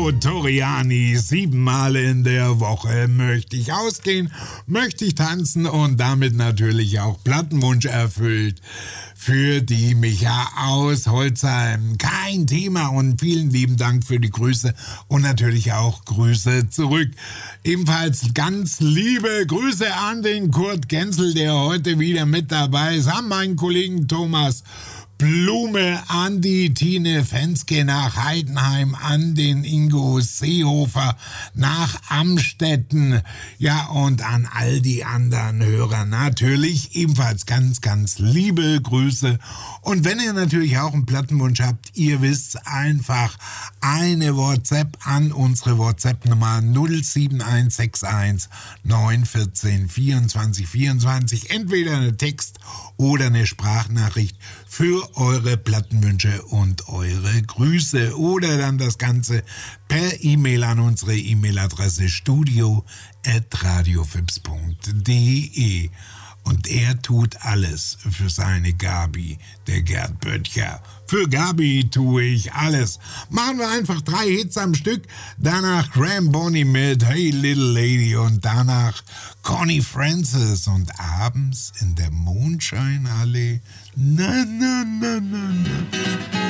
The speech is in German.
Hallo Toriani, 7 Mal in der Woche möchte ich ausgehen, möchte ich tanzen und damit natürlich auch Plattenwunsch erfüllt. Für die Micha aus Holzheim. Kein Thema und vielen lieben Dank für die Grüße und natürlich auch Grüße zurück. Ebenfalls ganz liebe Grüße an den Kurt Genzel, der heute wieder mit dabei ist, an meinen Kollegen Thomas Blume, an die Tine Fenske nach Heidenheim, an den Ingo Seehofer nach Amstetten, ja, und an all die anderen Hörer natürlich ebenfalls ganz, ganz liebe Grüße. Und wenn ihr natürlich auch einen Plattenwunsch habt, ihr wisst, einfach eine WhatsApp an unsere WhatsApp-Nummer 07161 914 24 24, entweder eine Text- oder eine Sprachnachricht für eure Plattenwünsche und eure Grüße oder dann das Ganze per E-Mail an unsere E-Mail-Adresse studio@radiofips.de. Und er tut alles für seine Gabi, der Gerd Böttcher. Für Gabi tue ich alles. Machen wir einfach 3 Hits am Stück. Danach Graham Bonny mit Hey Little Lady und danach Connie Francis und abends in der Mondscheinallee. Na, na, na, na, na.